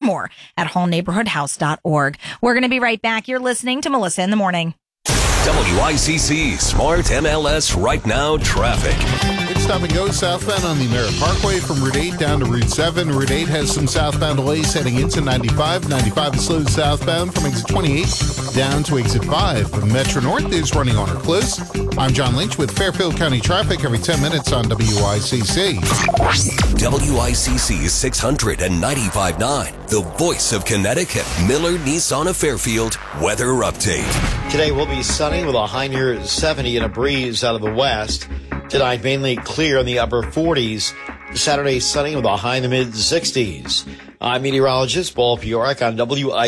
more at hallneighborhoodhouse.org. We're going to be right back. You're listening to Melissa in the Morning. WICC Smart MLS Right Now traffic. It's stop and go southbound on the Merritt Parkway from Route 8 down to Route 7. Route 8 has some southbound delays heading into 95. 95 is slowed southbound from exit 28 down to exit 5. The Metro North is running on or close. I'm John Lynch with Fairfield County traffic every 10 minutes on WICC. WICC 695.9, the voice of Connecticut. Miller Nissan of Fairfield weather update. Today will be sunny with a high near 70 and a breeze out of the west. Tonight mainly clear in the upper 40s. Saturday sunny with a high in the mid 60s. I'm meteorologist Paul Piorek on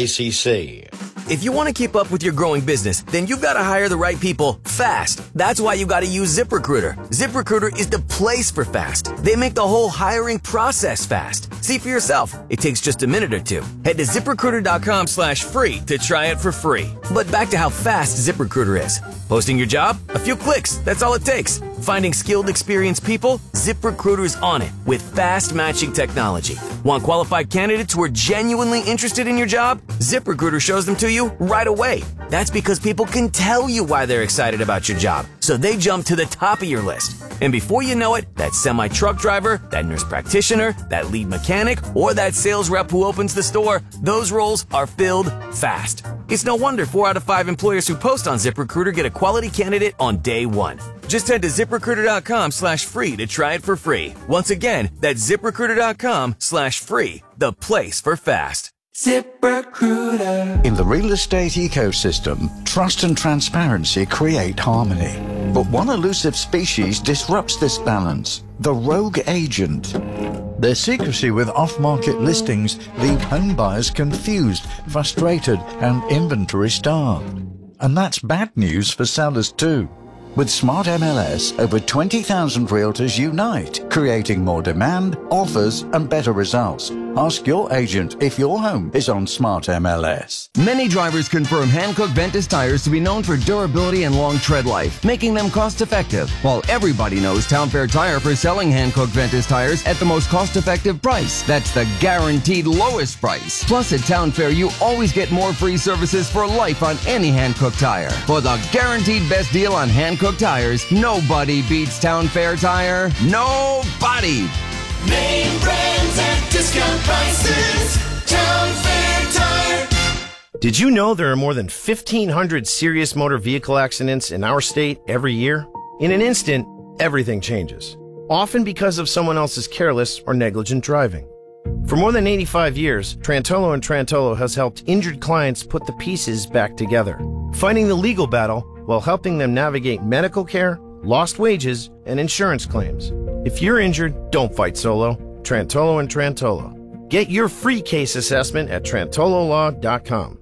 WICC. If you want to keep up with your growing business, then you've got to hire the right people fast. That's why you got to use ZipRecruiter. ZipRecruiter is the place for fast. They make the whole hiring process fast. See for yourself. It takes just a minute or two. Head to ZipRecruiter.com/free to try it for free. But back to how fast ZipRecruiter is. Posting your job? A few clicks. That's all it takes. Finding skilled, experienced people? ZipRecruiter's on it with fast matching technology. Want qualified candidates who are genuinely interested in your job? ZipRecruiter shows them to you right away. That's because people can tell you why they're excited about your job, so they jump to the top of your list. And before you know it, that semi-truck driver, that nurse practitioner, that lead mechanic, or that sales rep who opens the store, those roles are filled fast. It's no wonder 4 out of 5 employers who post on ZipRecruiter get a quality candidate on day one. Just head to ZipRecruiter.com/free to try it for free. Once again, that's ZipRecruiter.com/free, the place for fast. ZipRecruiter. In the real estate ecosystem, trust and transparency create harmony. But one elusive species disrupts this balance: the rogue agent. Their secrecy with off-market listings leave home buyers confused, frustrated, and inventory starved. And that's bad news for sellers too. With Smart MLS, over 20,000 realtors unite, creating more demand, offers, and better results. Ask your agent if your home is on Smart MLS. Many drivers confirm Hankook Ventus tires to be known for durability and long tread life, making them cost-effective. While everybody knows Town Fair Tire for selling Hankook Ventus tires at the most cost-effective price. That's the guaranteed lowest price. Plus, at Town Fair, you always get more free services for life on any Hankook tire. For the guaranteed best deal on Hankook tires, nobody beats Town Fair Tire. Nobody! Name brands at discount prices. Town Fair Tire. Did you know there are more than 1,500 serious motor vehicle accidents in our state every year? In an instant, everything changes. Often because of someone else's careless or negligent driving. For more than 85 years, Trantolo & Trantolo has helped injured clients put the pieces back together, fighting the legal battle while helping them navigate medical care, lost wages, and insurance claims. If you're injured, don't fight solo. Trantolo & Trantolo. Get your free case assessment at trantololaw.com.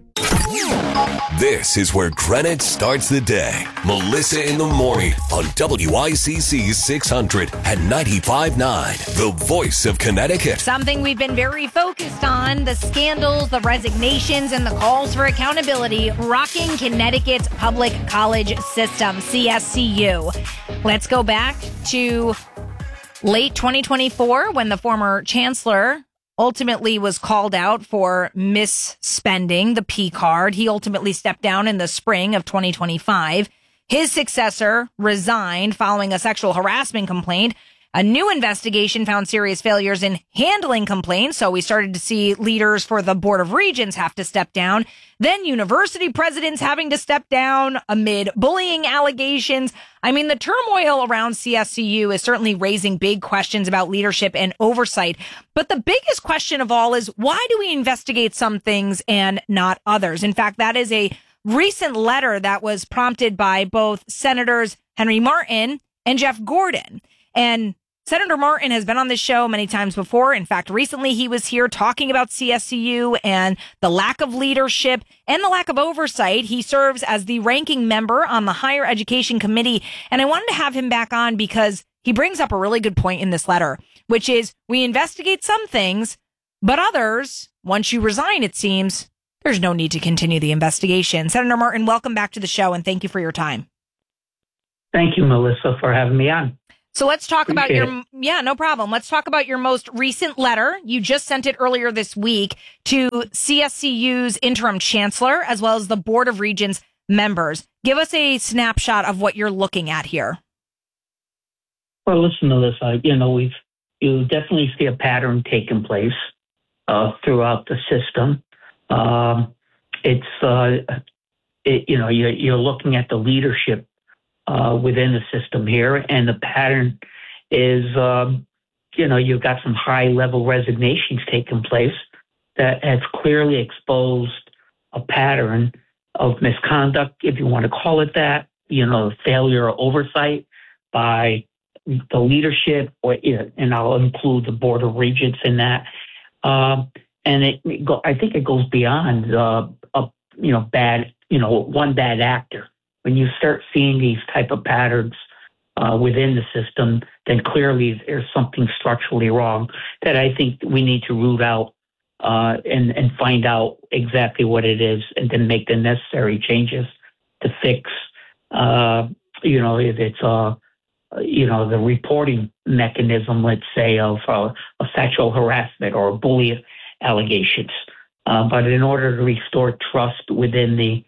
This is where Greenwich starts the day. Melissa in the Morning on WICC 600 and 95.9, the voice of Connecticut. Something we've been very focused on, the scandals, the resignations, and the calls for accountability rocking Connecticut's public college system, CSCU. Let's go back to late 2024 when the former chancellor ultimately was called out for misspending the P card. He ultimately stepped down in the spring of 2025. His successor resigned following a sexual harassment complaint. A new investigation found serious failures in handling complaints, so we started to see leaders for the Board of Regents have to step down. Then university presidents having to step down amid bullying allegations. I mean, the turmoil around CSCU is certainly raising big questions about leadership and oversight. But the biggest question of all is, why do we investigate some things and not others? In fact, that is a recent letter that was prompted by both Senators Henry Martin and Jeff Gordon. And Senator Martin has been on this show many times before. In fact, recently he was here talking about CSCU and the lack of leadership and the lack of oversight. He serves as the ranking member on the Higher Education Committee. And I wanted to have him back on because he brings up a really good point in this letter, which is we investigate some things, but others, once you resign, it seems, there's no need to continue the investigation. Senator Martin, welcome back to the show and thank you for your time. Thank you, Melissa, for having me on. So let's talk about Appreciate yeah, no problem. Let's talk about your most recent letter. You just sent it earlier this week to CSCU's interim chancellor, as well as the Board of Regents members. Give us a snapshot of what you're looking at here. Well, listen to this. You definitely see a pattern taking place throughout the system. You're looking at the leadership within the system here, and the pattern is, you've got some high-level resignations taking place that has clearly exposed a pattern of misconduct, if you want to call it that, failure or oversight by the leadership, and I'll include the Board of Regents in that. And I think it goes beyond, one bad actor. When you start seeing these type of patterns within the system, then clearly there's something structurally wrong that I think we need to root out and find out exactly what it is, and then make the necessary changes to fix, if it's the reporting mechanism, let's say, of sexual harassment or bully allegations. But in order to restore trust within the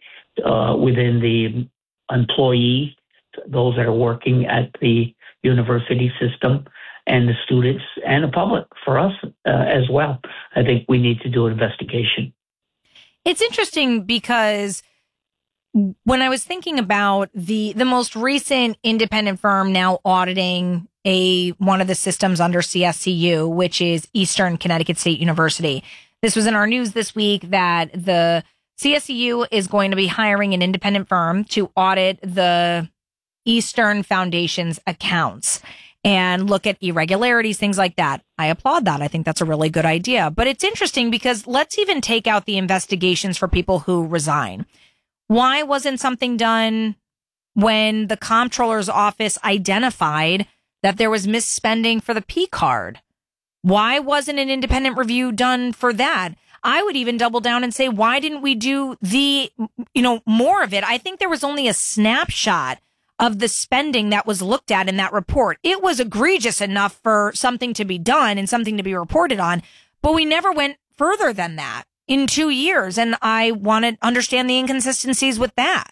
employee, those that are working at the university system, and the students and the public, for us as well, I think we need to do an investigation. It's interesting because when I was thinking about the most recent independent firm now auditing one of the systems under CSCU, which is Eastern Connecticut State University, this was in our news this week that the CSCU is going to be hiring an independent firm to audit the Eastern Foundation's accounts and look at irregularities, things like that. I applaud that. I think that's a really good idea. But it's interesting because let's even take out the investigations for people who resign. Why wasn't something done when the comptroller's office identified that there was misspending for the P card? Why wasn't an independent review done for that? I would even double down and say, why didn't we do more of it? I think there was only a snapshot of the spending that was looked at in that report. It was egregious enough for something to be done and something to be reported on, but we never went further than that in 2 years. And I want to understand the inconsistencies with that.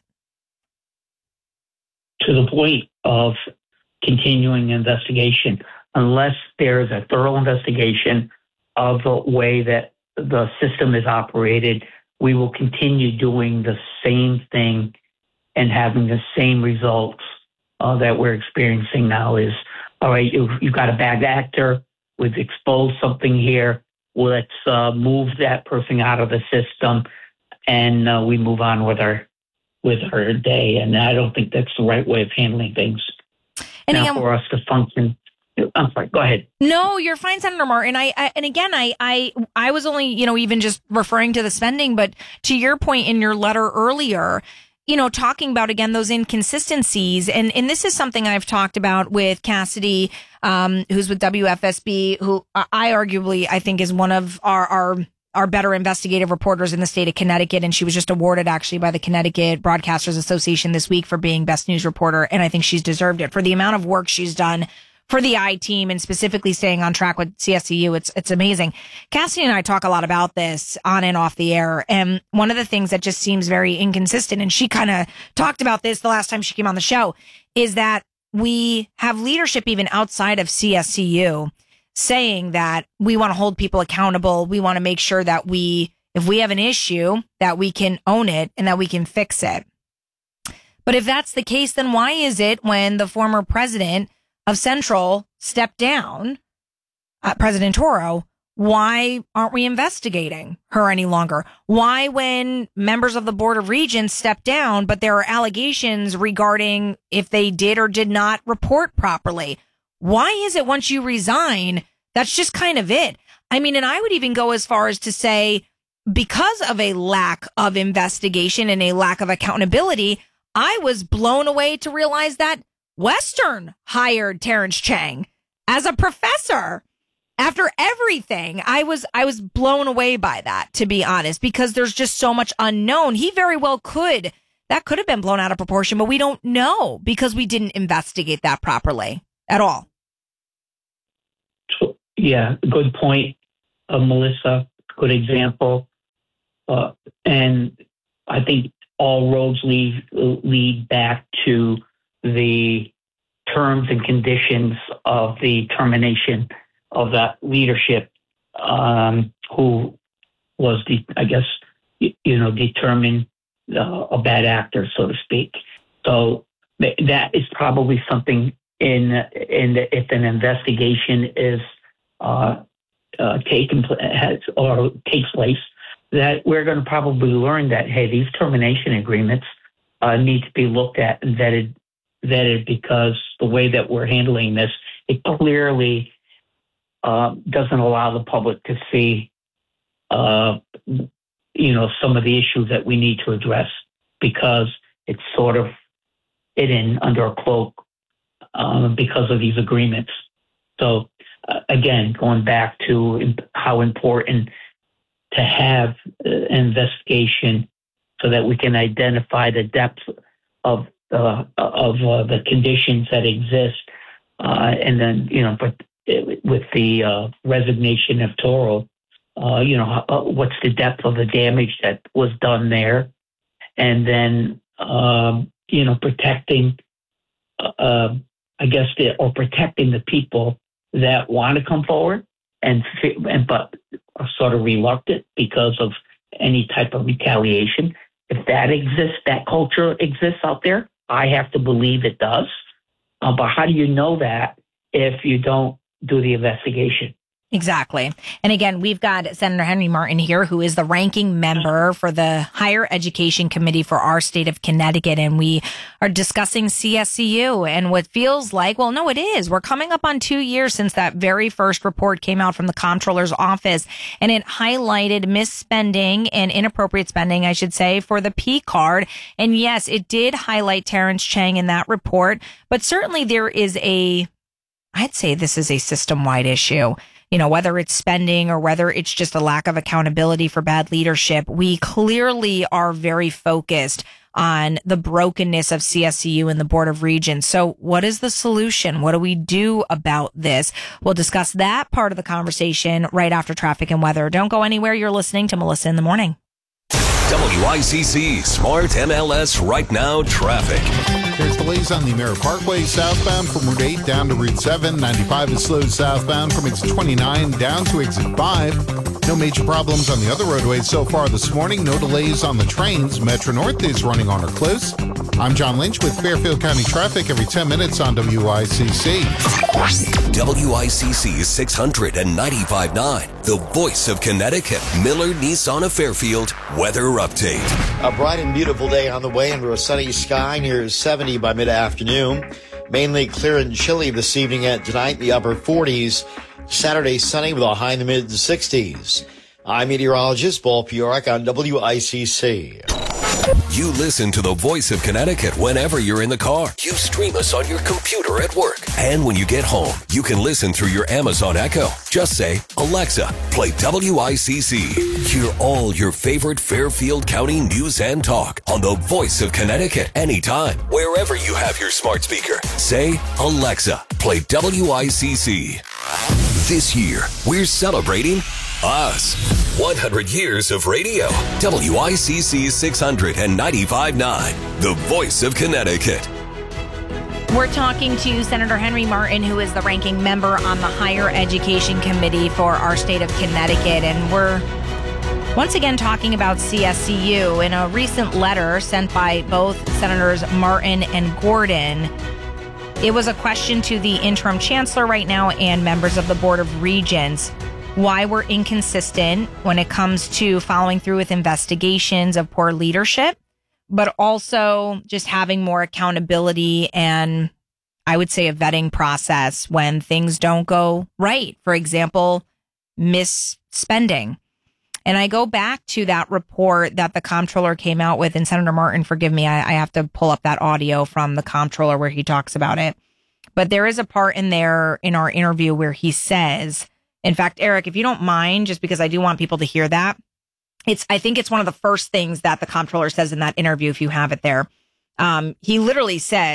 To the point of continuing investigation, unless there's a thorough investigation of the way that the system is operated, we will continue doing the same thing and having the same results that we're experiencing now. Is, all right, you've got a bad actor, we've exposed something here, let's move that person out of the system, and we move on with our day. And I don't think that's the right way of handling things. And now, for us to function. I'm sorry, go ahead. No, you're fine, Senator Martin. I was only, even just referring to the spending, but to your point in your letter earlier, talking about, again, those inconsistencies. And this is something I've talked about with Cassidy, who's with WFSB, who I think is one of our better investigative reporters in the state of Connecticut. And she was just awarded actually by the Connecticut Broadcasters Association this week for being best news reporter. And I think she's deserved it for the amount of work she's done for the I-team and specifically staying on track with CSCU. It's amazing. Cassidy and I talk a lot about this on and off the air. And one of the things that just seems very inconsistent, and she kind of talked about this the last time she came on the show, is that we have leadership even outside of CSCU saying that we want to hold people accountable. We want to make sure that if we have an issue, that we can own it and that we can fix it. But if that's the case, then why is it when the former president of Central stepped down, President Toro, why aren't we investigating her any longer? Why, when members of the Board of Regents stepped down, but there are allegations regarding if they did or did not report properly? Why is it once you resign, that's just kind of it? I mean, and I would even go as far as to say, because of a lack of investigation and a lack of accountability, I was blown away to realize that Western hired Terrence Chang as a professor. After everything, I was blown away by that, to be honest, because there's just so much unknown. He very well could have been blown out of proportion, but we don't know because we didn't investigate that properly at all. Yeah, good point, Melissa. Good example. And I think all roads lead back to the terms and conditions of the termination of that leadership, who was, determined a bad actor, so to speak. So that is probably something if an investigation is takes place, that we're going to probably learn that, hey, these termination agreements need to be looked at and vetted, because the way that we're handling this, it clearly doesn't allow the public to see, some of the issues that we need to address, because it's sort of hidden under a cloak because of these agreements. So again, going back to how important to have an investigation so that we can identify the depth of the conditions that exist, and then but with the resignation of Toro, what's the depth of the damage that was done there, and then protecting, protecting the people that want to come forward but are sort of reluctant because of any type of retaliation. If that exists, that culture exists out there, I have to believe it does. But how do you know that if you don't do the investigation? Exactly. And again, we've got Senator Henry Martin here, who is the ranking member for the Higher Education Committee for our state of Connecticut. And we are discussing CSCU and what feels like, well, no, it is. We're coming up on 2 years since that very first report came out from the comptroller's office. And it highlighted misspending and inappropriate spending, I should say, for the P card. And yes, it did highlight Terrence Chang in that report. But certainly there is I'd say this is a system-wide issue. Whether it's spending or whether it's just a lack of accountability for bad leadership, we clearly are very focused on the brokenness of CSCU and the Board of Regents. So what is the solution? What do we do about this? We'll discuss that part of the conversation right after traffic and weather. Don't go anywhere. You're listening to Melissa in the Morning. WICC Smart MLS Right Now Traffic. There's delays on the Merritt Parkway southbound from Route 8 down to Route 7. 95 is slowed southbound from exit 29 down to exit 5. No major problems on the other roadways so far this morning. No delays on the trains. Metro North is running on or close. I'm John Lynch with Fairfield County traffic every 10 minutes on WICC. WICC 600 and 95.9, the voice of Connecticut. Miller Nissan of Fairfield weather update. A bright and beautiful day on the way under a sunny sky near 70 by mid-afternoon. Mainly clear and chilly this evening and tonight in the upper 40s. Saturday sunny with a high in the mid-60s. I'm meteorologist Paul Piorek on WICC. You listen to the voice of Connecticut whenever you're in the car. You stream us on your computer at work. And when you get home, you can listen through your Amazon Echo. Just say, Alexa, play WICC. Hear all your favorite Fairfield County news and talk on the voice of Connecticut anytime, wherever you have your smart speaker. Say, Alexa, play WICC. This year, we're celebrating us. 100 years of radio. WICC 695.9, the voice of Connecticut. We're talking to Senator Henry Martin, who is the ranking member on the Higher Education Committee for our state of Connecticut. And we're once again talking about CSCU. In a recent letter sent by both Senators Martin and Gordon, it was a question to the interim chancellor right now and members of the Board of Regents why we're inconsistent when it comes to following through with investigations of poor leadership, but also just having more accountability and I would say a vetting process when things don't go right. For example, misspending. And I go back to that report that the comptroller came out with, and Senator Martin, forgive me, I have to pull up that audio from the comptroller where he talks about it. But there is a part in there in our interview where he says, in fact, Eric, if you don't mind, just because I do want people to hear that, I think it's one of the first things that the comptroller says in that interview, if you have it there. He literally says,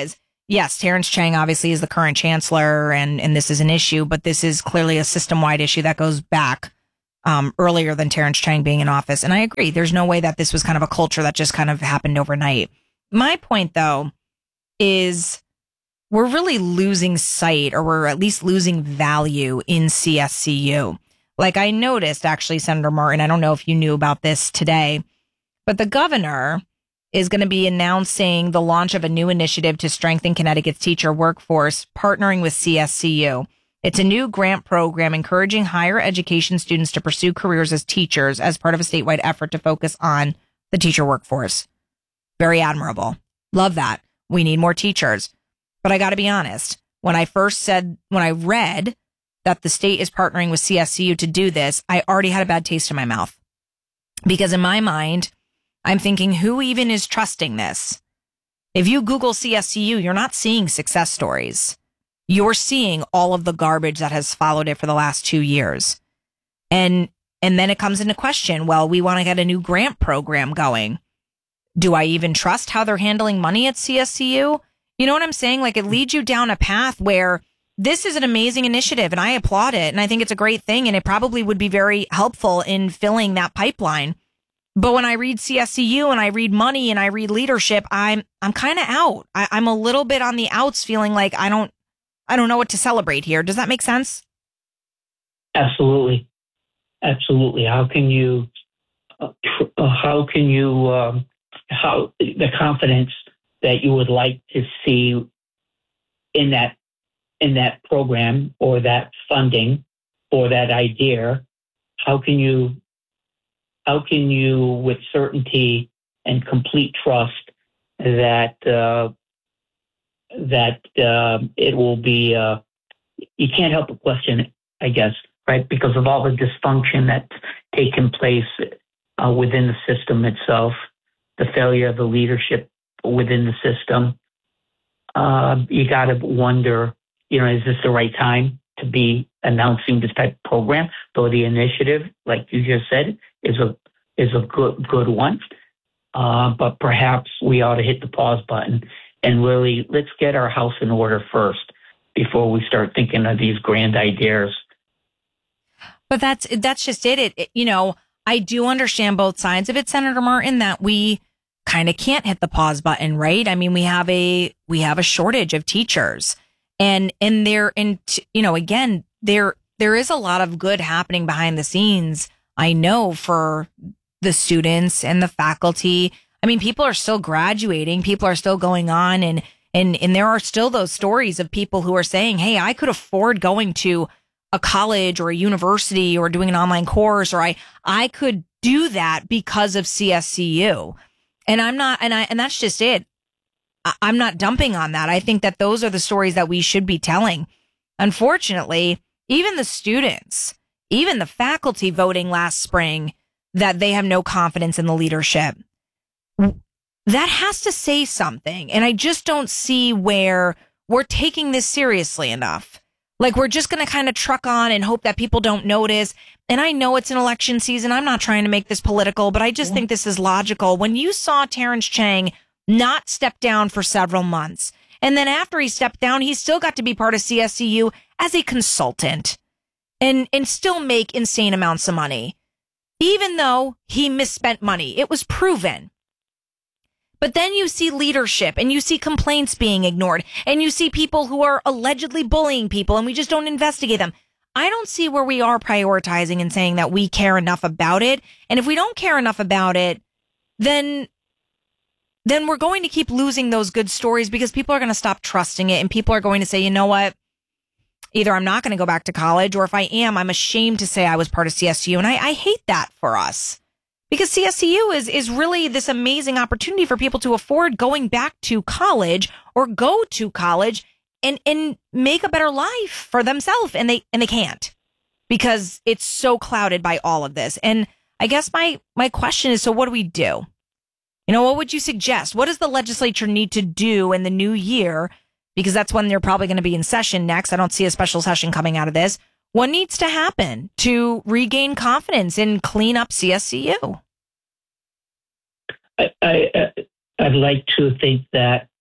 yes, Terrence Chang obviously is the current chancellor, and this is an issue, but this is clearly a system-wide issue that goes back earlier than Terrence Chang being in office. And I agree, there's no way that this was kind of a culture that just kind of happened overnight. My point, though, is we're really losing sight, or we're at least losing value in CSCU. Like I noticed, actually, Senator Martin, I don't know if you knew about this today, but the governor is going to be announcing the launch of a new initiative to strengthen Connecticut's teacher workforce, partnering with CSCU. It's a new grant program encouraging higher education students to pursue careers as teachers as part of a statewide effort to focus on the teacher workforce. Very admirable. Love that. We need more teachers. But I got to be honest, when I read that the state is partnering with CSCU to do this, I already had a bad taste in my mouth. Because in my mind, I'm thinking, who even is trusting this? If you Google CSCU, you're not seeing success stories. You're seeing all of the garbage that has followed it for the last 2 years. And then it comes into question, well, we want to get a new grant program going. Do I even trust how they're handling money at CSCU? You know what I'm saying? Like, it leads you down a path where this is an amazing initiative, and I applaud it, and I think it's a great thing, and it probably would be very helpful in filling that pipeline. But when I read CSCU and I read money and I read leadership, I'm kind of out. I'm a little bit on the outs, feeling like I don't know what to celebrate here. Does that make sense? Absolutely. How can you the confidence that you would like to see in that program or that funding or that idea, how can you with certainty and complete trust that it will be, you can't help but question, I guess, right? Because of all the dysfunction that's taken place within the system itself, the failure of the leadership within the system. You got to wonder, is this the right time to be announcing this type of program? Though the initiative, like you just said, is a good one. But perhaps we ought to hit the pause button and really let's get our house in order first before we start thinking of these grand ideas. But that's just it. I do understand both sides of it, Senator Martin, that we kind of can't hit the pause button, right? I mean, we have a shortage of teachers, and again, there is a lot of good happening behind the scenes. I know for the students and the faculty. I mean, people are still graduating, people are still going on, and there are still those stories of people who are saying, hey, I could afford going to a college or a university or doing an online course, or I could do that because of CSCU. And I'm not, and that's just it. I'm not dumping on that. I think that those are the stories that we should be telling. Unfortunately, even the students, even the faculty voting last spring that they have no confidence in the leadership. That has to say something. And I just don't see where we're taking this seriously enough. Like, we're just going to kind of truck on and hope that people don't notice. And I know it's an election season. I'm not trying to make this political, but I just think this is logical. When you saw Terrence Chang not step down for several months, and then after he stepped down, he still got to be part of CSCU as a consultant and still make insane amounts of money, even though he misspent money. It was proven. But then you see leadership and you see complaints being ignored and you see people who are allegedly bullying people and we just don't investigate them. I don't see where we are prioritizing and saying that we care enough about it. And if we don't care enough about it, then we're going to keep losing those good stories because people are going to stop trusting it and people are going to say, you know what? Either I'm not going to go back to college, or if I am, I'm ashamed to say I was part of CSCU. And I hate that for us. Because CSCU is really this amazing opportunity for people to afford going back to college or go to college and make a better life for themselves. And they can't, because it's so clouded by all of this. And I guess my question is, so what do we do? What would you suggest? What does the legislature need to do in the new year? Because that's when they're probably going to be in session next. I don't see a special session coming out of this. What needs to happen to regain confidence and clean up CSCU? I'd like to think that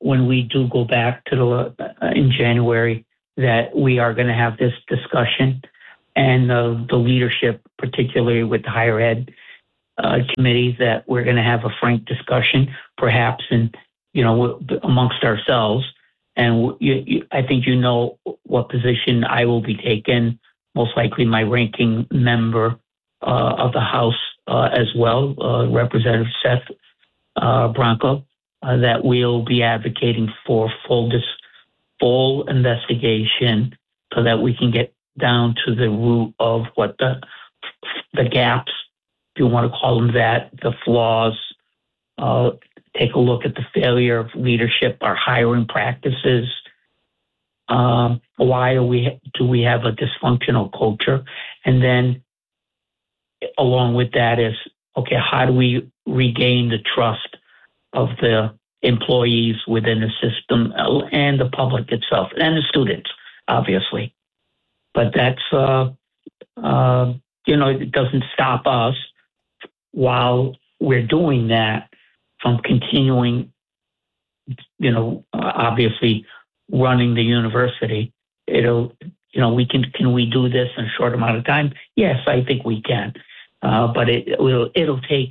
when we do go back to in January, that we are going to have this discussion, and the leadership, particularly with the higher ed committee, that we're going to have a frank discussion, perhaps amongst ourselves. And I think you know what position I will be taking, most likely my ranking member of the House as well, Representative Seth Bronco, that we'll be advocating for full investigation so that we can get down to the root of what the gaps, if you want to call them that, the flaws, take a look at the failure of leadership, our hiring practices. Why do we have a dysfunctional culture? And then along with that is, okay, how do we regain the trust of the employees within the system and the public itself and the students, obviously. But that's, it doesn't stop us while we're doing that from continuing, obviously running the university. Can we do this in a short amount of time? Yes, I think we can. But it'll take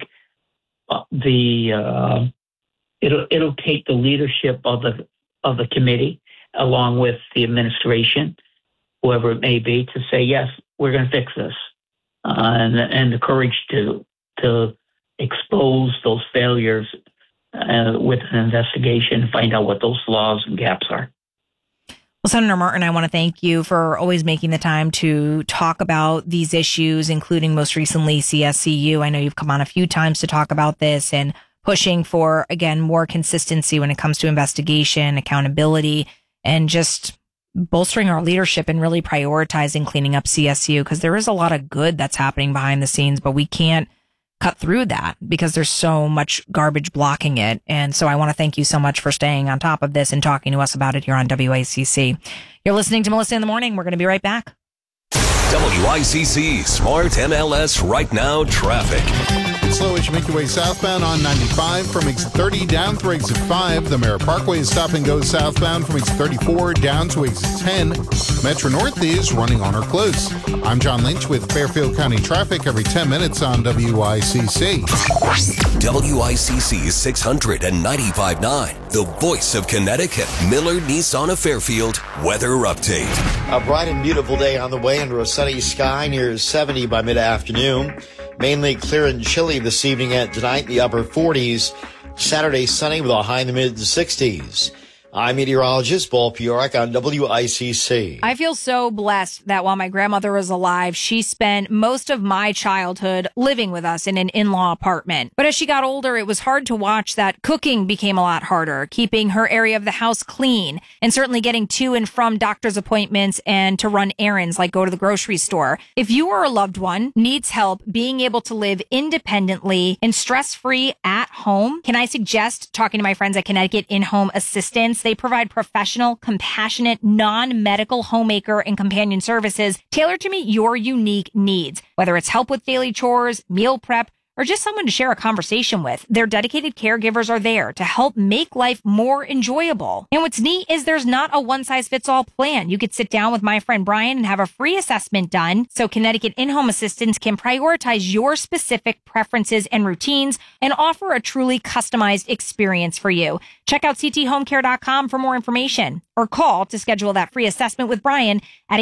it'll take the leadership of the committee, along with the administration, whoever it may be, to say, yes, we're going to fix this, and the courage to expose those failures with an investigation and find out what those flaws and gaps are. Well, Senator Martin, I want to thank you for always making the time to talk about these issues, including most recently CSCU. I know you've come on a few times to talk about this and pushing for, again, more consistency when it comes to investigation, accountability, and just bolstering our leadership and really prioritizing cleaning up CSU, because there is a lot of good that's happening behind the scenes, but we can't cut through that because there's so much garbage blocking it. And so I want to thank you so much for staying on top of this and talking to us about it here on WICC. You're listening to Melissa in the Morning. We're going to be right back. WICC Smart MLS Right Now Traffic. It's slow as you make your way southbound on 95 from exit 30 down through exit 5. The Merritt Parkway is stop and go southbound from exit 34 down to exit 10. Metro North is running on or close. I'm John Lynch with Fairfield County traffic every 10 minutes on WICC. WICC 695.9, the voice of Connecticut. Miller Nissan of Fairfield weather update. A bright and beautiful day on the way under a sunny sky near 70 by mid-afternoon. Mainly clear and chilly this evening and tonight, the upper 40s. Saturday sunny with a high in the mid-60s. I'm meteorologist Paul Piorek on WICC. I feel so blessed that while my grandmother was alive, she spent most of my childhood living with us in an in-law apartment. But as she got older, it was hard to watch that cooking became a lot harder, keeping her area of the house clean, and certainly getting to and from doctor's appointments and to run errands like go to the grocery store. If you or a loved one needs help being able to live independently and stress-free at home, can I suggest talking to my friends at Connecticut In-Home Assistance? They provide professional, compassionate, non-medical homemaker and companion services tailored to meet your unique needs. Whether it's help with daily chores, meal prep, or just someone to share a conversation with, their dedicated caregivers are there to help make life more enjoyable. And what's neat is there's not a one-size-fits-all plan. You could sit down with my friend Brian and have a free assessment done so Connecticut In-Home Assistance can prioritize your specific preferences and routines and offer a truly customized experience for you. Check out cthomecare.com for more information or call to schedule that free assessment with Brian at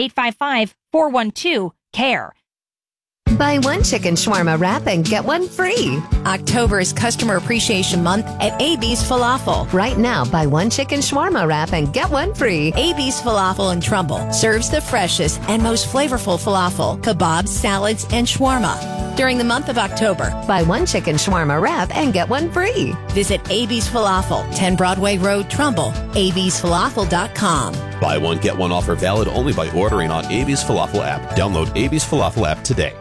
855-412-CARE. Buy one chicken shawarma wrap and get one free. October is Customer Appreciation Month at AB's Falafel. Right now, buy one chicken shawarma wrap and get one free. AB's Falafel in Trumbull serves the freshest and most flavorful falafel, kebabs, salads, and shawarma. During the month of October, buy one chicken shawarma wrap and get one free. Visit AB's Falafel, 10 Broadway Road, Trumbull, absfalafel.com. Buy one, get one offer valid only by ordering on AB's Falafel app. Download AB's Falafel app today.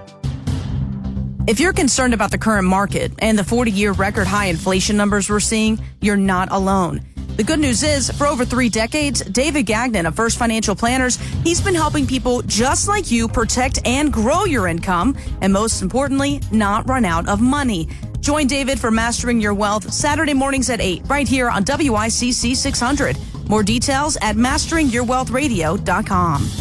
If you're concerned about the current market and the 40-year record high inflation numbers we're seeing, you're not alone. The good news is, for over 3 decades, David Gagnon of First Financial Planners, he's been helping people just like you protect and grow your income, and most importantly, not run out of money. Join David for Mastering Your Wealth Saturday mornings at 8, right here on WICC 600. More details at masteringyourwealthradio.com.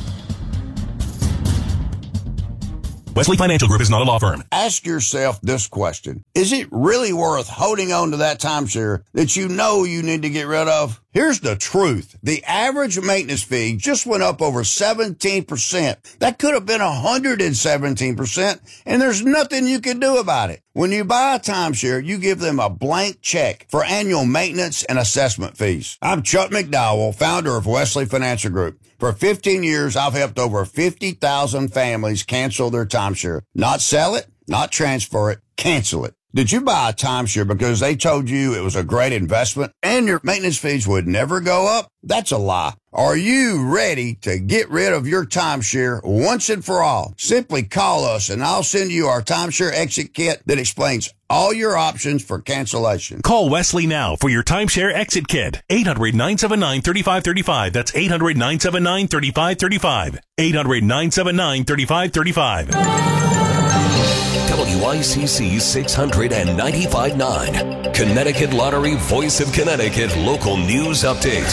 Wesley Financial Group is not a law firm. Ask yourself this question. Is it really worth holding on to that timeshare that you know you need to get rid of? Here's the truth. The average maintenance fee just went up over 17%. That could have been 117%, and there's nothing you can do about it. When you buy a timeshare, you give them a blank check for annual maintenance and assessment fees. I'm Chuck McDowell, founder of Wesley Financial Group. For 15 years, I've helped over 50,000 families cancel their timeshare. Not sell it, not transfer it, cancel it. Did you buy a timeshare because they told you it was a great investment and your maintenance fees would never go up? That's a lie. Are you ready to get rid of your timeshare once and for all? Simply call us and I'll send you our timeshare exit kit that explains all your options for cancellation. Call Wesley now for your timeshare exit kit. 800-979-3535. That's 800-979-3535. 800-979-3535. WICC 695.9. Connecticut Lottery Voice of Connecticut Local News Update.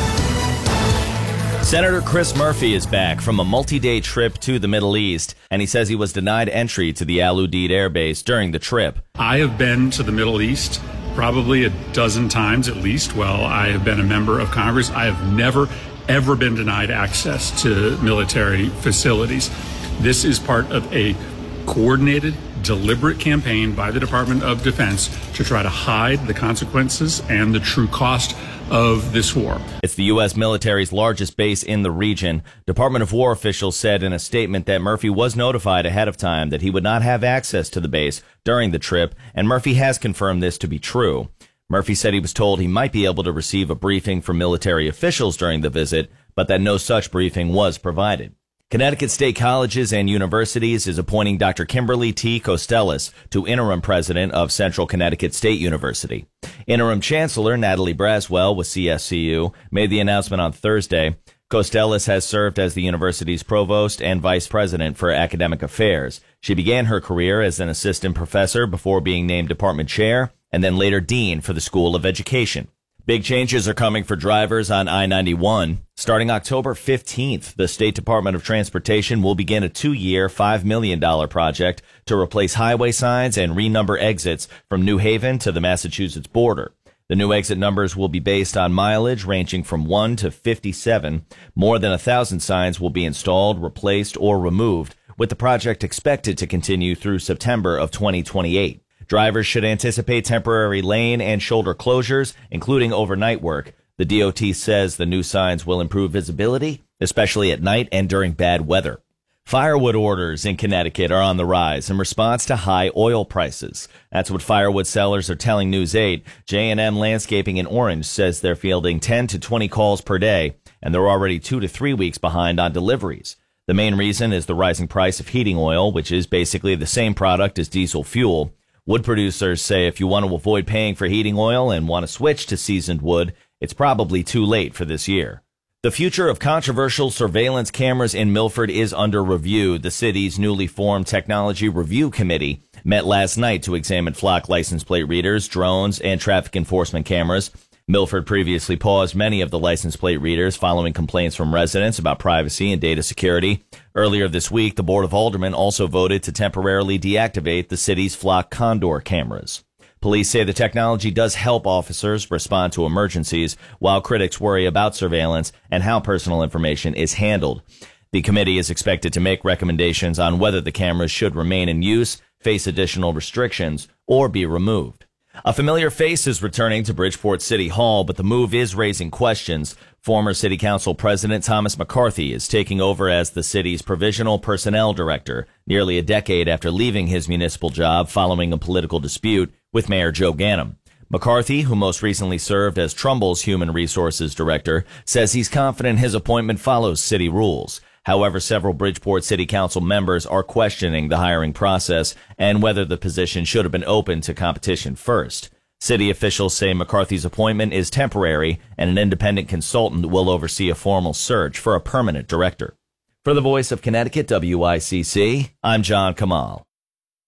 Senator Chris Murphy is back from a multi-day trip to the Middle East, and he says he was denied entry to the Al Udeid Air Base during the trip. I have been to the Middle East probably a dozen times at least while I have been a member of Congress. I have never, ever been denied access to military facilities. This is part of a coordinated, deliberate campaign by the Department of Defense to try to hide the consequences and the true cost of this war. It's the U.S. military's largest base in the region. Department of War officials said in a statement that Murphy was notified ahead of time that he would not have access to the base during the trip, and Murphy has confirmed this to be true. Murphy said he was told he might be able to receive a briefing from military officials during the visit, but that no such briefing was provided. Connecticut State Colleges and Universities is appointing Dr. Kimberly T. Costellas to interim president of Central Connecticut State University. Interim Chancellor Natalie Braswell with CSCU made the announcement on Thursday. Costellas has served as the university's provost and vice president for academic affairs. She began her career as an assistant professor before being named department chair and then later dean for the School of Education. Big changes are coming for drivers on I-91. Starting October 15th, the State Department of Transportation will begin a 2-year, $5 million project to replace highway signs and renumber exits from New Haven to the Massachusetts border. The new exit numbers will be based on mileage ranging from 1 to 57. More than 1,000 signs will be installed, replaced, or removed, with the project expected to continue through September of 2028. Drivers should anticipate temporary lane and shoulder closures, including overnight work. The DOT says the new signs will improve visibility, especially at night and during bad weather. Firewood orders in Connecticut are on the rise in response to high oil prices. That's what firewood sellers are telling News 8. J&M Landscaping in Orange says they're fielding 10 to 20 calls per day, and they're already 2 to 3 weeks behind on deliveries. The main reason is the rising price of heating oil, which is basically the same product as diesel fuel. Wood producers say if you want to avoid paying for heating oil and want to switch to seasoned wood, it's probably too late for this year. The future of controversial surveillance cameras in Milford is under review. The city's newly formed Technology Review Committee met last night to examine flock license plate readers, drones, and traffic enforcement cameras. Milford previously paused many of the license plate readers following complaints from residents about privacy and data security. Earlier this week, the Board of Aldermen also voted to temporarily deactivate the city's flock condor cameras. Police say the technology does help officers respond to emergencies, while critics worry about surveillance and how personal information is handled. The committee is expected to make recommendations on whether the cameras should remain in use, face additional restrictions, or be removed. A familiar face is returning to Bridgeport City Hall, but the move is raising questions. Former City Council President Thomas McCarthy is taking over as the city's provisional personnel director, nearly a decade after leaving his municipal job following a political dispute with Mayor Joe Ganim. McCarthy, who most recently served as Trumbull's human resources director, says he's confident his appointment follows city rules. However, several Bridgeport City Council members are questioning the hiring process and whether the position should have been open to competition first. City officials say McCarthy's appointment is temporary and an independent consultant will oversee a formal search for a permanent director. For the Voice of Connecticut, WICC, I'm John Kamal.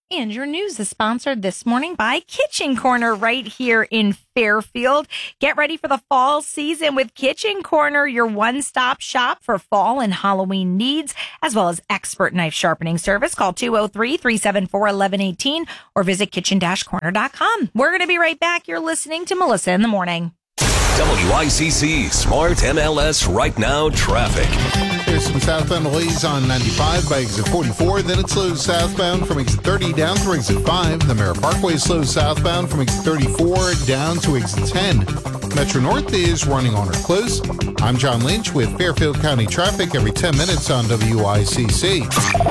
And your news is sponsored this morning by Kitchen Corner right here in Fairfield. Get ready for the fall season with Kitchen Corner, your one-stop shop for fall and Halloween needs, as well as expert knife sharpening service. Call 203-374-1118 or visit kitchen-corner.com. We're going to be right back. You're listening to Melissa in the Morning. WICC Smart MLS Right Now traffic. There's some southbound delays on 95 by exit 44. Then it slows southbound from exit 30 down through exit 5. The Merritt Parkway slows southbound from exit 34 down to exit 10. Metro North is running on or close. I'm John Lynch with Fairfield County traffic every 10 minutes on WICC.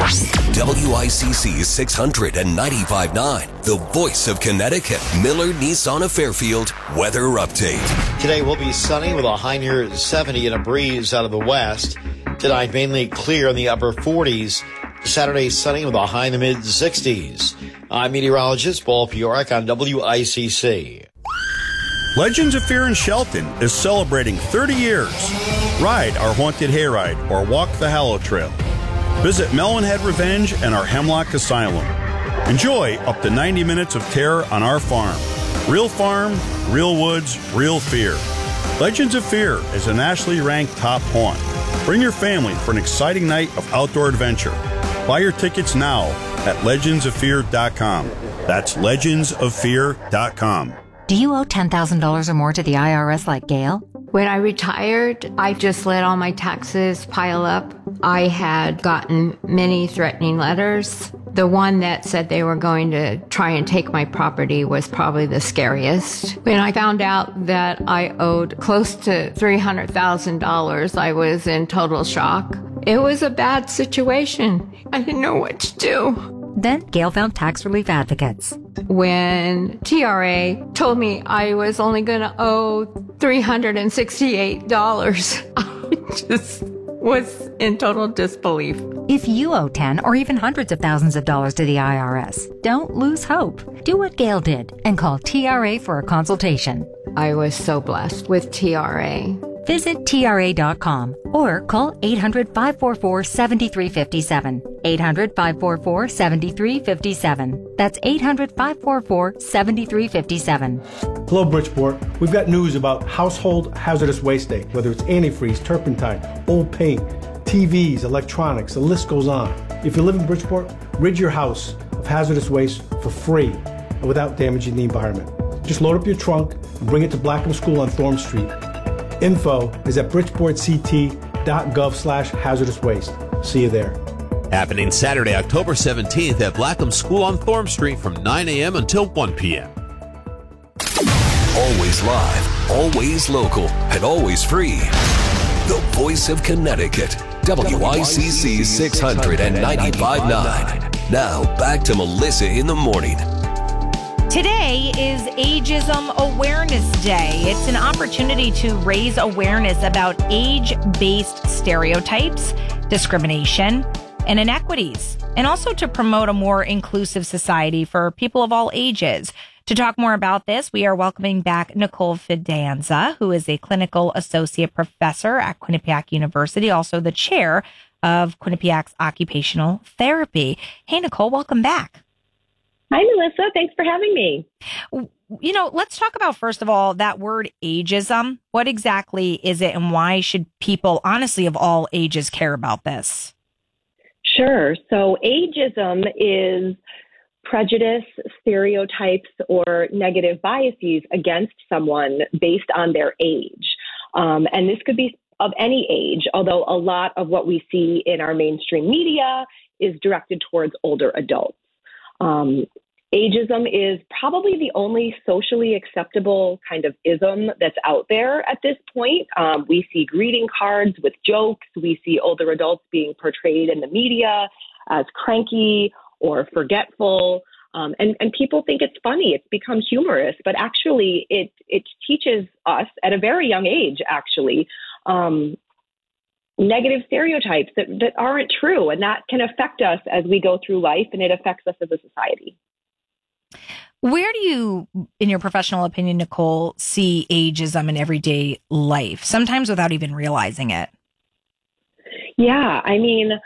WICC 695.9, the voice of Connecticut. Miller Nissan of Fairfield weather update. Today will be sunny with a high near 70 and a breeze out of the west. Tonight, mainly clear in the upper 40s. Saturday, sunny with a high in the mid-60s. I'm meteorologist Paul Piorek on WICC. Legends of Fear in Shelton is celebrating 30 years. Ride our Haunted Hayride or walk the Hallow Trail. Visit Melonhead Revenge and our Hemlock Asylum. Enjoy up to 90 minutes of terror on our farm. Real farm, real woods, real fear. Legends of Fear is a nationally ranked top haunt. Bring your family for an exciting night of outdoor adventure. Buy your tickets now at legendsoffear.com. That's legendsoffear.com. Do you owe $10,000 or more to the IRS like Gail? When I retired, I just let all my taxes pile up. I had gotten many threatening letters. The one that said they were going to try and take my property was probably the scariest. When I found out that I owed close to $300,000, I was in total shock. It was a bad situation. I didn't know what to do. Then Gail found tax relief advocates. When TRA told me I was only going to owe $368, I just was in total disbelief. If you owe 10 or even hundreds of thousands of dollars to the IRS, don't lose hope. Do what Gail did and call TRA for a consultation. I was so blessed with TRA. Visit TRA.com or call 800-544-7357. 800-544-7357. That's 800-544-7357. Hello, Bridgeport. We've got news about Household Hazardous Waste Day, whether it's antifreeze, turpentine, old paint, TVs, electronics, the list goes on. If you live in Bridgeport, rid your house of hazardous waste for free and without damaging the environment. Just load up your trunk and bring it to Blackham School on Thorne Street. Info is at bridgeportct.gov/hazardous waste. See you there. Happening Saturday, October 17th at Blackham School on Thorne Street from 9 a.m. until 1 p.m. Always live, always local, and always free. The voice of Connecticut. WICC 695.9. Now back to Melissa in the Morning. Today is Ageism Awareness Day. It's an opportunity to raise awareness about age-based stereotypes, discrimination, and inequities, and also to promote a more inclusive society for people of all ages. To talk more about this, we are welcoming back Nicole Fidanza, who is a clinical associate professor at Quinnipiac University, also the chair of Quinnipiac's occupational therapy. Hey, Nicole, welcome back. Hi, Melissa. Thanks for having me. You know, let's talk about, first of all, that word ageism. What exactly is it, and why should people, honestly, of all ages care about this? Sure. So ageism is prejudice, stereotypes, or negative biases against someone based on their age. And this could be of any age, although a lot of what we see in our mainstream media is directed towards older adults. Ageism is probably the only socially acceptable kind of ism that's out there at this point. We see greeting cards with jokes. We see older adults being portrayed in the media as cranky or forgetful. And people think it's funny. It's become humorous, but actually it teaches us at a very young age, actually, negative stereotypes that aren't true. And that can affect us as we go through life, and it affects us as a society. Where do you, in your professional opinion, Nicole, see ageism in everyday life, sometimes without even realizing it? Yeah, I mean,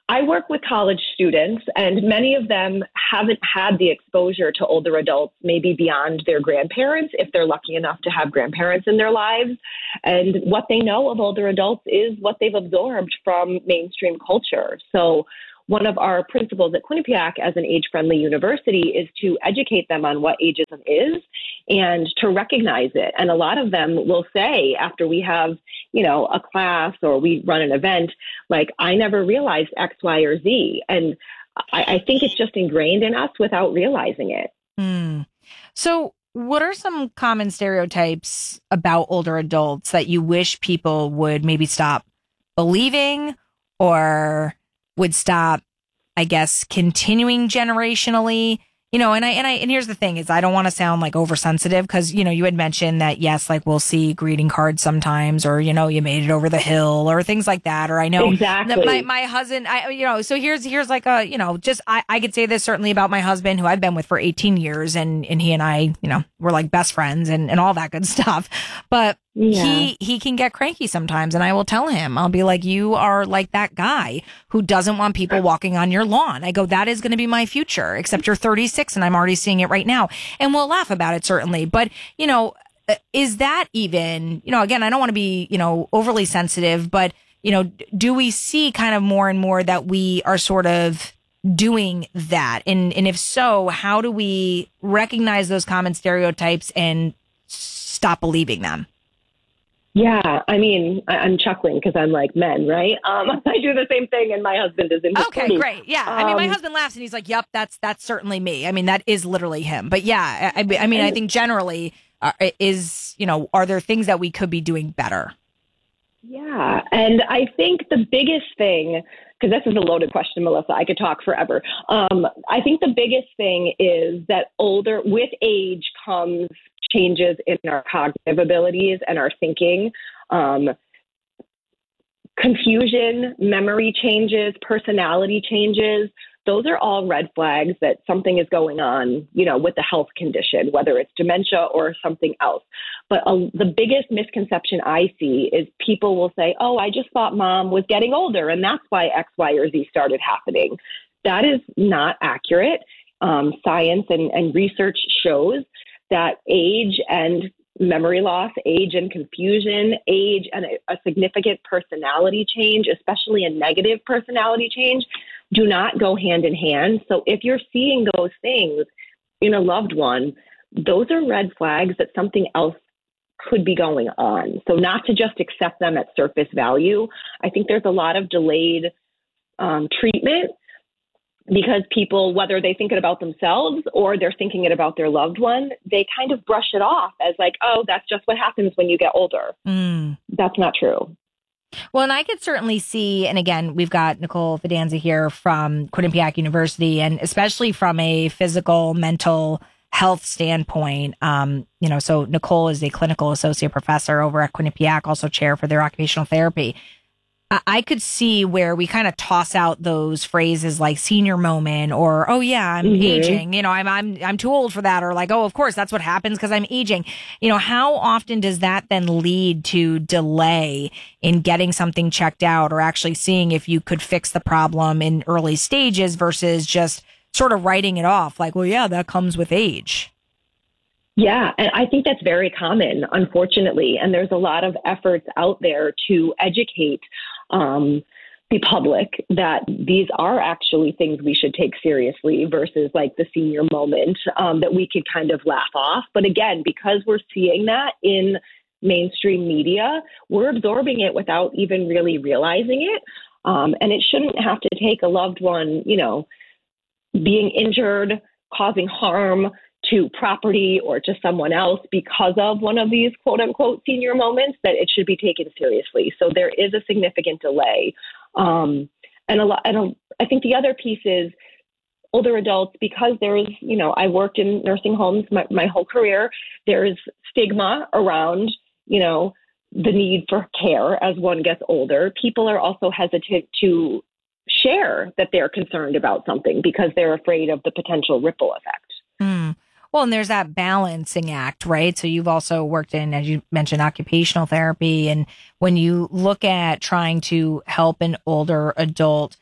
I work with college students, and many of them haven't had the exposure to older adults, maybe beyond their grandparents, if they're lucky enough to have grandparents in their lives. And what they know of older adults is what they've absorbed from mainstream culture. So one of our principles at Quinnipiac as an age-friendly university is to educate them on what ageism is and to recognize it. And a lot of them will say after we have, a class or we run an event, like, I never realized X, Y, or Z. And I think it's just ingrained in us without realizing it. So what are some common stereotypes about older adults that you wish people would maybe stop believing or would stop, I guess, continuing generationally? And here's the thing is I don't want to sound like oversensitive because, you had mentioned that, yes, like we'll see greeting cards sometimes or, you made it over the hill or things like that. Or I know exactly. that my husband, so here's like a, I could say this certainly about my husband who I've been with for 18 years and he and I, we're like best friends and all that good stuff. But he can get cranky sometimes. And I will tell him, I'll be like, you are like that guy who doesn't want people walking on your lawn. I go, that is going to be my future, except you're 36 and I'm already seeing it right now. And we'll laugh about it, certainly. But, is that even, again, I don't want to be, overly sensitive, but, do we see kind of more and more that we are sort of doing that? And if so, how do we recognize those common stereotypes and stop believing them? Yeah, I mean, I'm chuckling because I'm like men, right? I do the same thing, and my husband is in his 20s. Great. Yeah, I mean, my husband laughs and he's like, "Yep, that's certainly me." I mean, that is literally him. But yeah, I think generally are there things that we could be doing better? Yeah, and I think the biggest thing, because this is a loaded question, Melissa, I could talk forever. I think the biggest thing is that with age comes changes in our cognitive abilities and our thinking, confusion, memory changes, personality changes. Those are all red flags that something is going on, with the health condition, whether it's dementia or something else. But the biggest misconception I see is people will say, oh, I just thought mom was getting older and that's why X, Y, or Z started happening. That is not accurate. Science and research shows that age and memory loss, age and confusion, age and a significant personality change, especially a negative personality change, do not go hand in hand. So if you're seeing those things in a loved one, those are red flags that something else could be going on. So not to just accept them at surface value. I think there's a lot of delayed treatment because people, whether they think it about themselves or they're thinking it about their loved one, they kind of brush it off as like, oh, that's just what happens when you get older. That's not true. Well, and I could certainly see, and again, we've got Nicole Fidanza here from Quinnipiac University, and especially from a physical, mental health standpoint, so Nicole is a clinical associate professor over at Quinnipiac, also chair for their occupational therapy. I could see where we kind of toss out those phrases like senior moment or, oh yeah, I'm aging, I'm too old for that. Or like, oh, of course, that's what happens because I'm aging. How often does that then lead to delay in getting something checked out or actually seeing if you could fix the problem in early stages versus just sort of writing it off like, well, yeah, that comes with age. Yeah, and I think that's very common, unfortunately. And there's a lot of efforts out there to educate the public that these are actually things we should take seriously versus like the senior moment that we could kind of laugh off. But again, because we're seeing that in mainstream media, we're absorbing it without even really realizing it. And it shouldn't have to take a loved one, being injured, causing harm to property or to someone else because of one of these quote unquote senior moments, that it should be taken seriously. So there is a significant delay. I think the other piece is older adults, because there is, I worked in nursing homes my whole career. There is stigma around, the need for care as one gets older. People are also hesitant to share that they're concerned about something because they're afraid of the potential ripple effect. Well, and there's that balancing act, right? So you've also worked in, as you mentioned, occupational therapy. And when you look at trying to help an older adult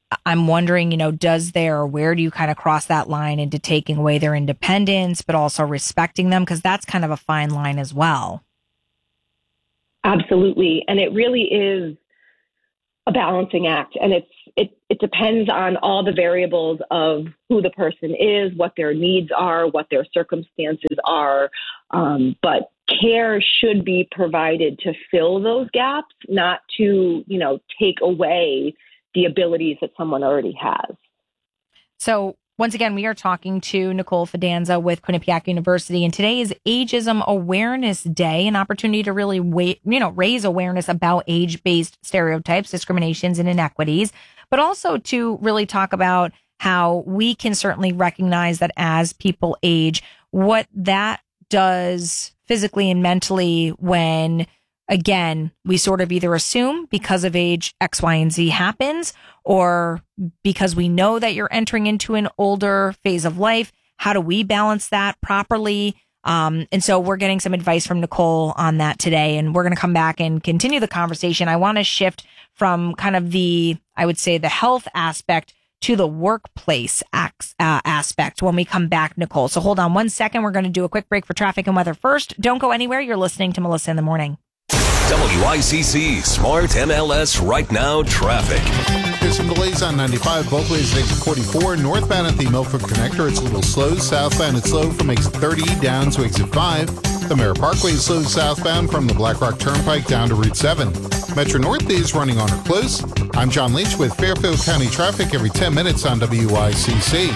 I'm wondering, where do you kind of cross that line into taking away their independence, but also respecting them? Because that's kind of a fine line as well. Absolutely. And it really is a balancing act. And it depends on all the variables of who the person is, what their needs are, what their circumstances are. But care should be provided to fill those gaps, not to, take away the abilities that someone already has. So once again, we are talking to Nicole Fidanza with Quinnipiac University, and today is Ageism Awareness Day, an opportunity to really raise awareness about age-based stereotypes, discriminations, and inequities, but also to really talk about how we can certainly recognize that as people age, what that does physically and mentally when, again, we sort of either assume because of age X, Y, and Z happens, or because we know that you're entering into an older phase of life. How do we balance that properly? And so we're getting some advice from Nicole on that today, and we're going to come back and continue the conversation. I want to shift from kind of the health aspect to the workplace aspect when we come back, Nicole. So hold on one second. We're going to do a quick break for traffic and weather first. Don't go anywhere. You're listening to Melissa in the Morning. WICC Smart MLS Right Now traffic. There's some delays on 95, both ways to exit 44. Northbound at the Milford Connector, it's a little slow. Southbound, it's slow from exit 30 down to exit 5. The Merritt Parkway is slow southbound from the Black Rock Turnpike down to Route 7. Metro North is running on or close. I'm John Leach with Fairfield County traffic every 10 minutes on WICC.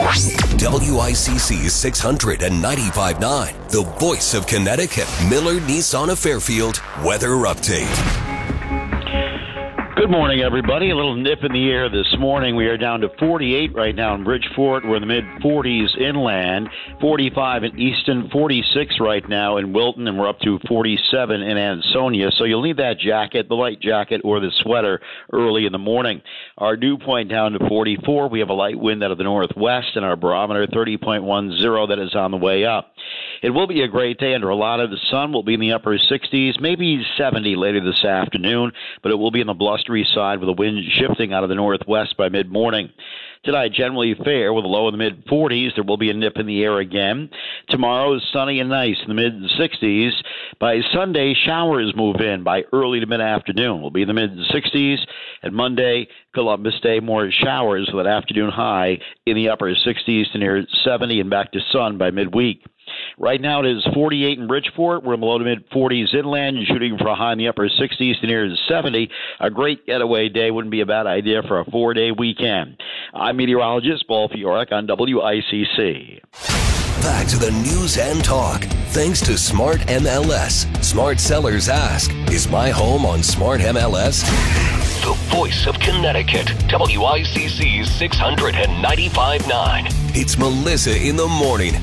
WICC 695.9, the voice of Connecticut. Miller Nissan of Fairfield weather update. Good morning, everybody. A little nip in the air this morning. We are down to 48 right now in Bridgeport. We're in the mid-40s inland, 45 in Easton, 46 right now in Wilton, and we're up to 47 in Ansonia. So you'll need that jacket, the light jacket, or the sweater early in the morning. Our dew point down to 44. We have a light wind out of the northwest, and our barometer 30.10. That is on the way up. It will be a great day under a lot of the sun. We'll be in the upper 60s, maybe 70 later this afternoon, but it will be in the blustery side with the wind shifting out of the northwest by mid-morning. Tonight, generally fair with a low in the mid-40s. There will be a nip in the air again. Tomorrow is sunny and nice in the mid-60s. By Sunday, showers move in by early to mid-afternoon. We'll be in the mid-60s. And Monday, Columbus Day, more showers with an afternoon high in the upper 60s to near 70 and back to sun by midweek. Right now it is 48 in Bridgeport. We're in the low to mid-40s inland, shooting for a high in the upper 60s to near 70. A great getaway day wouldn't be a bad idea for a 4-day weekend. I'm meteorologist Paul Fiorek on WICC. Back to the news and talk. Thanks to Smart MLS. Smart sellers ask, is my home on Smart MLS? The voice of Connecticut. WICC 695.9. It's Melissa in the Morning.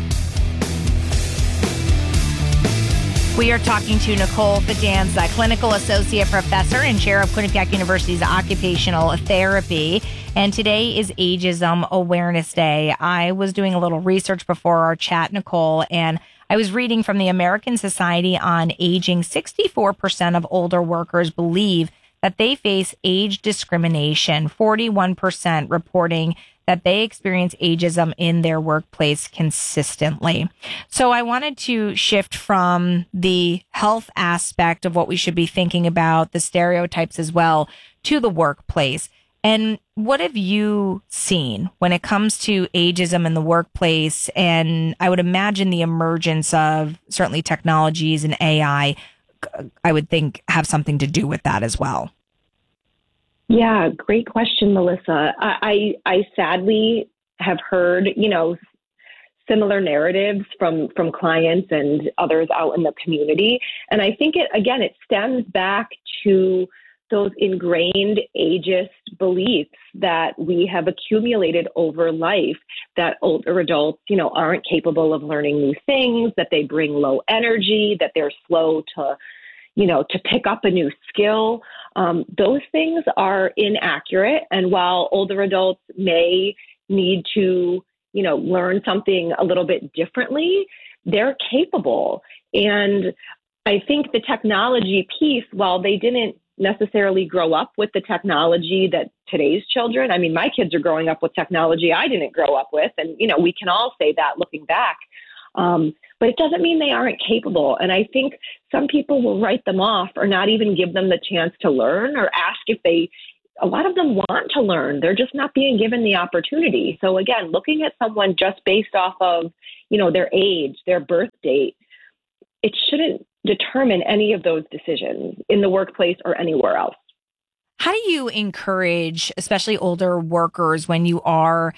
We are talking to Nicole Fidanza, clinical associate professor and chair of Quinnipiac University's occupational therapy. And today is Ageism Awareness Day. I was doing a little research before our chat, Nicole, and I was reading from the American Society on Aging. 64% of older workers believe that they face age discrimination, 41% reporting that they experience ageism in their workplace consistently. So I wanted to shift from the health aspect of what we should be thinking about, the stereotypes as well, to the workplace. And what have you seen when it comes to ageism in the workplace? And I would imagine the emergence of certainly technologies and AI, I would think, have something to do with that as well. Yeah, great question, Melissa. I sadly have heard, similar narratives from clients and others out in the community. And I think it stems back to those ingrained ageist beliefs that we have accumulated over life, that older adults, aren't capable of learning new things, that they bring low energy, that they're slow to pick up a new skill. Those things are inaccurate. And while older adults may need to, learn something a little bit differently, they're capable. And I think the technology piece, while they didn't, necessarily grow up with the technology that today's children. I mean, my kids are growing up with technology I didn't grow up with. And, we can all say that looking back. But it doesn't mean they aren't capable. And I think some people will write them off or not even give them the chance to learn or ask if a lot of them want to learn. They're just not being given the opportunity. So again, looking at someone just based off of, their age, their birth date, it shouldn't determine any of those decisions in the workplace or anywhere else. How do you encourage, especially older workers, when you are,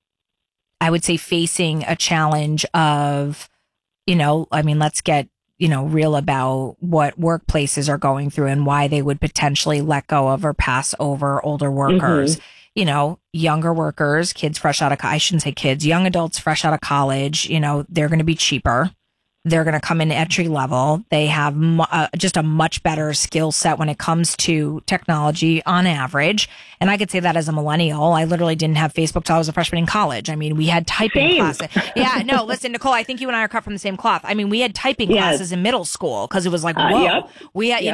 I would say, facing a challenge of, let's get, real about what workplaces are going through and why they would potentially let go of or pass over older workers. Younger workers, kids fresh out of, I shouldn't say kids, young adults fresh out of college, they're going to be cheaper. They're going to come in entry level. They have just a much better skill set when it comes to technology on average. And I could say that as a millennial. I literally didn't have Facebook till I was a freshman in college. I mean, we had typing classes. Yeah, no, listen, Nicole, I think you and I are cut from the same cloth. I mean, we had typing classes in middle school because it was like, whoa. Yep. We had,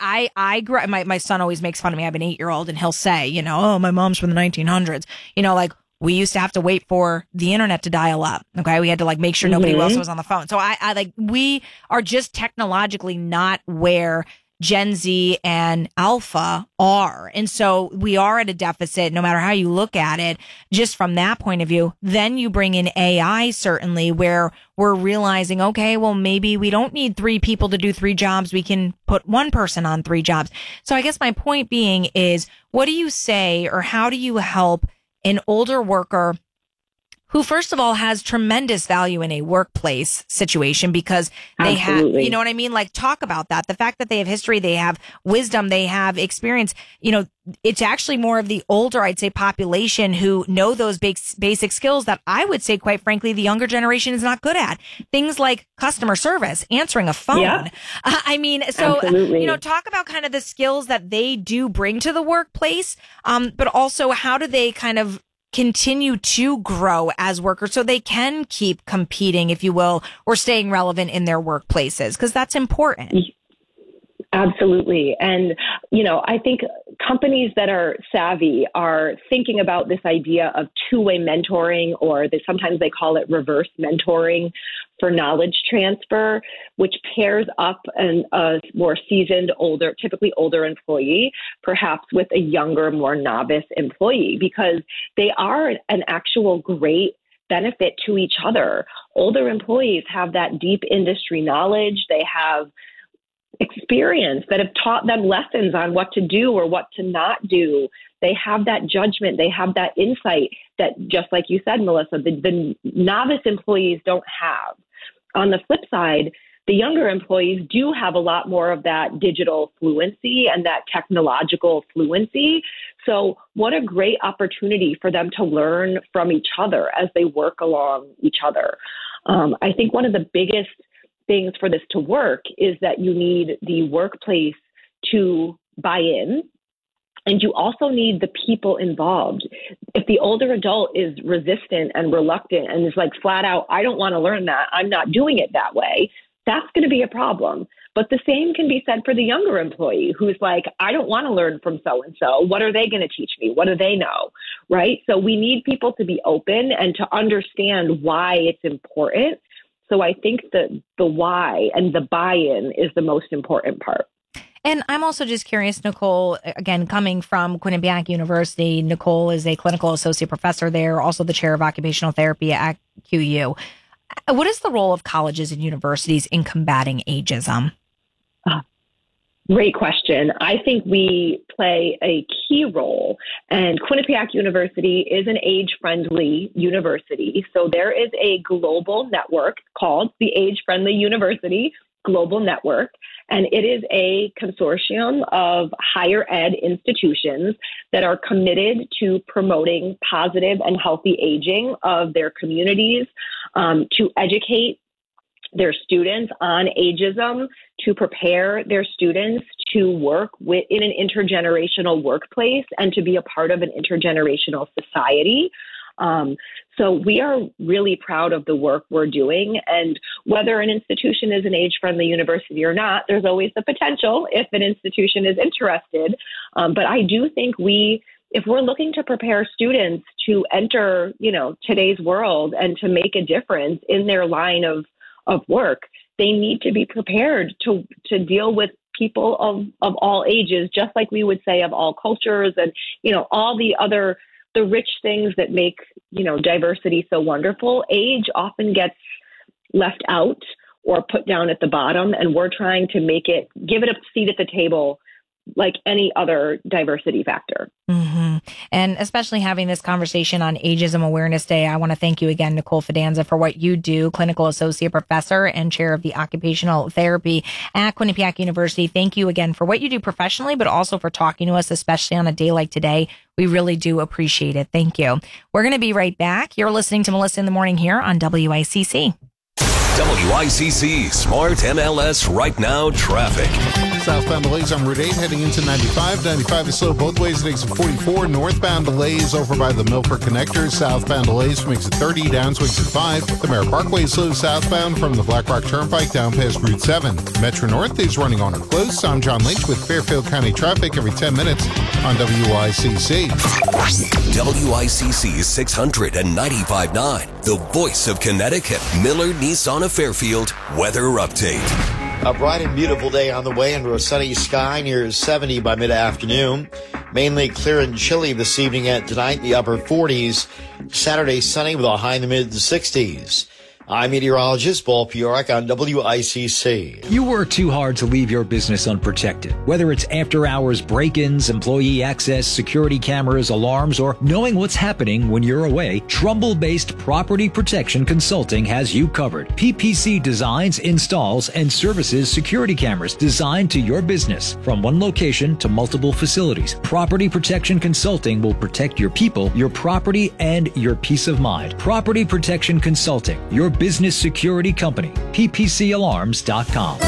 I grew up, my son always makes fun of me. I have an 8-year-old and he'll say, oh, my mom's from the 1900s. We used to have to wait for the internet to dial up. Okay. We had to make sure nobody else was on the phone. So we are just technologically not where Gen Z and Alpha are. And so we are at a deficit no matter how you look at it, just from that point of view. Then you bring in AI, certainly, where we're realizing, okay, well, maybe we don't need 3 people to do 3 jobs. We can put 1 person on 3 jobs. So I guess my point being is, what do you say, or how do you help an older worker who, first of all, has tremendous value in a workplace situation because they have, you know what I mean? Talk about that. The fact that they have history, they have wisdom, they have experience. It's actually more of the older, I'd say, population who know those basic skills that I would say, quite frankly, the younger generation is not good at. Things like customer service, answering a phone. Yeah. Talk about kind of the skills that they do bring to the workplace, but also how do they kind of continue to grow as workers so they can keep competing, if you will, or staying relevant in their workplaces, because that's important. Absolutely. And, I think companies that are savvy are thinking about this idea of two-way mentoring, or sometimes they call it reverse mentoring for knowledge transfer, which pairs up a more seasoned, typically older employee, perhaps with a younger, more novice employee, because they are an actual great benefit to each other. Older employees have that deep industry knowledge. They have experience that have taught them lessons on what to do or what to not do. They have that judgment. They have that insight that, just like you said, Melissa, the novice employees don't have. On the flip side, the younger employees do have a lot more of that digital fluency and that technological fluency. So what a great opportunity for them to learn from each other as they work along each other. I think one of the biggest things for this to work is that you need the workplace to buy in, and you also need the people involved. If the older adult is resistant and reluctant and is flat out, I don't want to learn that, I'm not doing it that way, that's going to be a problem. But the same can be said for the younger employee who's I don't want to learn from so-and-so. What are they going to teach me? What do they know? Right? So we need people to be open and to understand why it's important. So I think that the why and the buy-in is the most important part. And I'm also just curious, Nicole, again, coming from Quinnipiac University, Nicole is a clinical associate professor there, also the chair of occupational therapy at QU. What is the role of colleges and universities in combating ageism? Great question. I think we play a key role, and Quinnipiac University is an age-friendly university. So there is a global network called the Age-Friendly University Global Network, and it is a consortium of higher ed institutions that are committed to promoting positive and healthy aging of their communities, to educate their students on ageism, to prepare their students to work in an intergenerational workplace and to be a part of an intergenerational society. So we are really proud of the work we're doing. And whether an institution is an age-friendly university or not, there's always the potential if an institution is interested. But I do think if we're looking to prepare students to enter, today's world and to make a difference in their line of work, they need to be prepared to deal with people of all ages, just like we would say of all cultures and, all the rich things that make, diversity so wonderful. Age often gets left out or put down at the bottom, and we're trying to give it a seat at the table like any other diversity factor. Mm-hmm. And especially having this conversation on Ageism Awareness Day, I want to thank you again, Nicole Fidanza, for what you do, clinical associate professor and chair of the occupational therapy at Quinnipiac University. Thank you again for what you do professionally, but also for talking to us, especially on a day like today. We really do appreciate it. Thank you. We're going to be right back. You're listening to Melissa in the Morning here on WICC. WICC Smart MLS Right Now traffic. Southbound delays on Route 8 heading into 95. 95 is slow both ways at exit 44. Northbound delays over by the Milford Connector. Southbound delays from exit 30 down to exit 5. The Merritt Parkway is slow southbound from the Black Rock Turnpike down past Route 7. Metro North is running on or close. I'm John Lynch with Fairfield County traffic every 10 minutes on WICC. WICC 695.9, the voice of Connecticut. Miller Nissan of Fairfield weather update. A bright and beautiful day on the way under a sunny sky near 70 by mid-afternoon. Mainly clear and chilly this evening and tonight, the upper 40s. Saturday sunny with a high in the mid-60s. I'm meteorologist Paul Piorek on WICC. You work too hard to leave your business unprotected. Whether it's after-hours break-ins, employee access, security cameras, alarms, or knowing what's happening when you're away, Trumbull-based Property Protection Consulting has you covered. PPC designs, installs, and services security cameras designed to your business from one location to multiple facilities. Property Protection Consulting will protect your people, your property, and your peace of mind. Property Protection Consulting, your business security company. PPCalarms.com.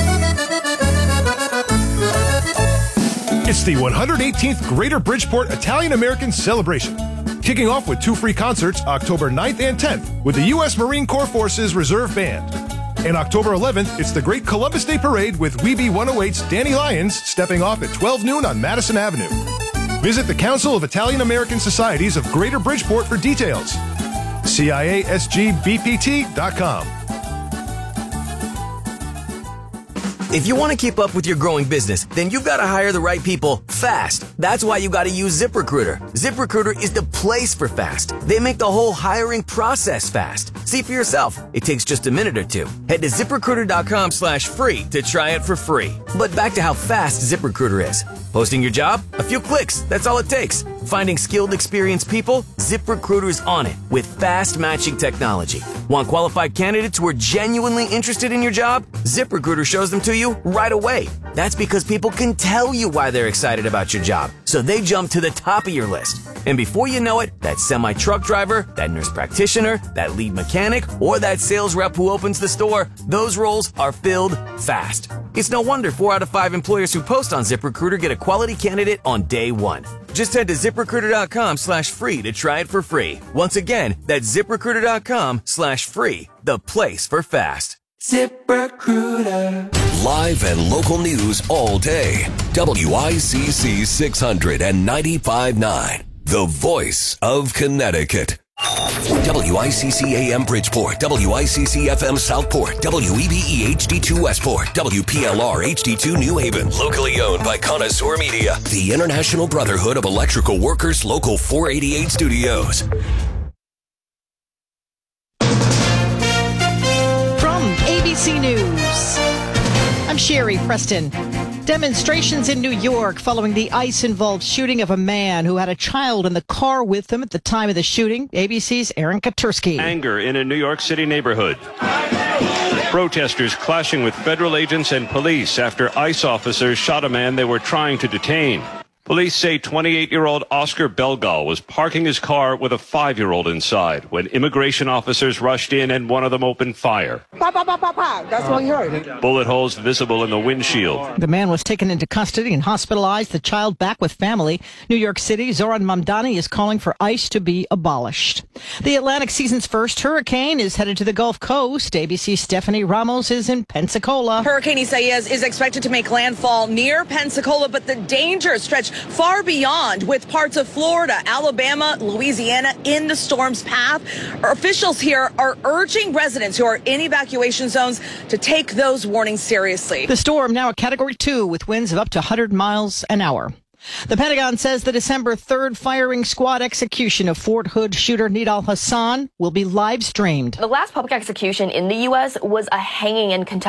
It's the 118th Greater Bridgeport Italian American Celebration. Kicking off with 2 free concerts October 9th and 10th with the U.S. Marine Corps Forces Reserve Band. And October 11th, it's the Great Columbus Day Parade with Weeby 108's Danny Lyons stepping off at 12 noon on Madison Avenue. Visit the Council of Italian American Societies of Greater Bridgeport for details. CIASGBPT.com. If you want to keep up with your growing business, then you've got to hire the right people fast. That's why you got to use ZipRecruiter. ZipRecruiter is the place for fast. They make the whole hiring process fast. See for yourself. It takes just a minute or two. Head to ZipRecruiter.com/free to try it for free. But back to how fast ZipRecruiter is. Posting your job? A few clicks. That's all it takes. Finding skilled, experienced people? ZipRecruiter's on it with fast matching technology. Want qualified candidates who are genuinely interested in your job? ZipRecruiter shows them to you right away. That's because people can tell you why they're excited about your job, so they jump to the top of your list. And before you know it, that semi-truck driver, that nurse practitioner, that lead mechanic, or that sales rep who opens the store, those roles are filled fast. It's no wonder 4 out of 5 employers who post on ZipRecruiter get a quality candidate on day one. Just head to ZipRecruiter.com/free to try it for free. Once again, that's ZipRecruiter.com/free, the place for fast. ZipRecruiter. Live and local news all day. WICC 695.9, the voice of Connecticut. WICC AM Bridgeport, WICC FM Southport, WEBE HD2 Westport, WPLR HD2 New Haven. Locally owned by Connoisseur Media, the International Brotherhood of Electrical Workers, Local 488 Studios. From ABC News, I'm Sherry Preston. Demonstrations in New York following the ICE-involved shooting of a man who had a child in the car with him at the time of the shooting. ABC's Aaron Katursky. Anger in a New York City neighborhood. Protesters clashing with federal agents and police after ICE officers shot a man they were trying to detain. Police say 28-year-old Oscar Belgal was parking his car with a 5-year-old inside when immigration officers rushed in and one of them opened fire. Pa, pa, pa, pa, pa. That's what you heard. Bullet holes visible in the windshield. The man was taken into custody and hospitalized. The child back with family. New York City, Zoran Mamdani is calling for ICE to be abolished. The Atlantic season's first hurricane is headed to the Gulf Coast. ABC's Stephanie Ramos is in Pensacola. Hurricane Isaias is expected to make landfall near Pensacola, but the dangers stretch far beyond, with parts of Florida, Alabama, Louisiana in the storm's path. Our officials here are urging residents who are in evacuation zones to take those warnings seriously. The storm now a Category 2 with winds of up to 100 miles an hour. The Pentagon says the December 3rd firing squad execution of Fort Hood shooter Nidal Hasan will be live streamed. The last public execution in the U.S. was a hanging in Kentucky.